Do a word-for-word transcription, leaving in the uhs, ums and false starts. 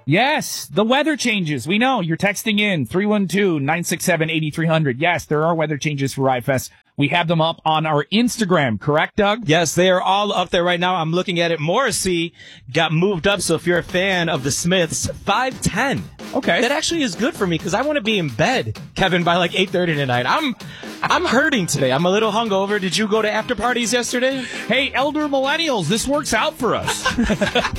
Yes, the weather changes. We know. You're texting in three one two, nine six seven, eight three zero zero. Yes, there are weather changes for Riot Fest. We have them up on our Instagram, correct, Doug? Yes, they are all up there right now. I'm looking at it. Morrissey got moved up, so if you're a fan of the Smiths, five ten. Okay. That actually is good for me because I want to be in bed, Kevin, by like eight thirty tonight. I'm I'm hurting today. I'm a little hungover. Did you go to after parties yesterday? Hey, elder millennials, this works out for us.